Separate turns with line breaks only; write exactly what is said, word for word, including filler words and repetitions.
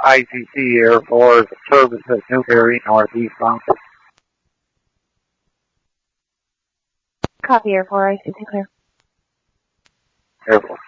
I C C Air Force, service at Newberry, Northeast Mountain.
Copy, Air Force, I C C clear.
Air Force.